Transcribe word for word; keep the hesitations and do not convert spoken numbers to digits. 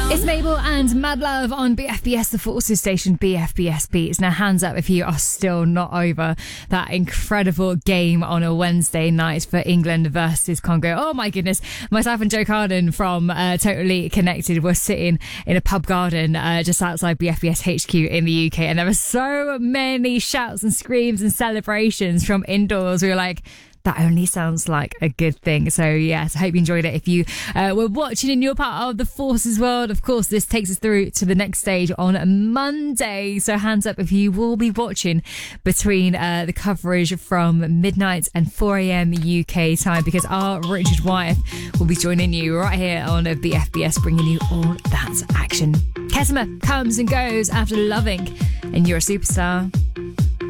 It's Mabel and Mad Love on B F B S, the Forces station, B F B S Beats. Now, hands up if you are still not over that incredible game on a Wednesday night for England versus Congo. Oh my goodness. Myself and Joe Carden from uh, Totally Connected were sitting in a pub garden uh, just outside B F B S H Q in the U K, and there were so many shouts and screams and celebrations from indoors. We were like, that only sounds like a good thing. So yes, I hope you enjoyed it. If you uh, were watching and you're part of the Forces world, of course, this takes us through to the next stage on Monday. So hands up if you will be watching between uh, the coverage from midnight and four a.m. U K time, because our Richard Wyeth will be joining you right here on B F B S, bringing you all that action. Kesima comes and goes after Loving, and You're a Superstar.